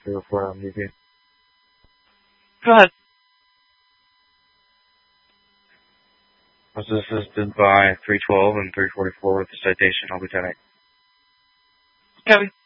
304 on DB. Go ahead. Was assisted by 312 and 344 with the citation. I'll be 10-8. Copy.